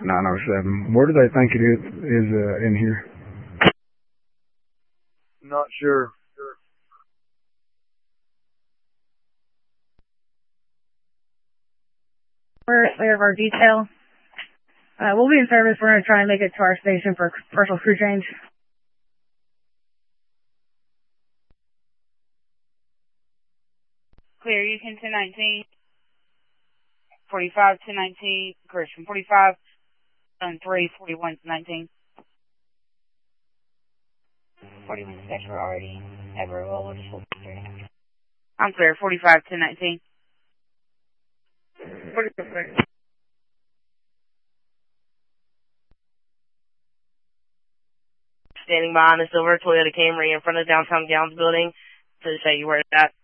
907. Where do they think it is in here? Not sure. We have our detail. We'll be in service. We're going to try and make it to our station for partial crew change. Clear, Houston 1019. 45 1019. Christian 45 and 3 41 19. 41 section, we're already at Riverwell. We'll just hold through. I'm clear, 45 1019. 45. Standing behind the silver Toyota Camry in front of downtown Gowns building to show you where it's at.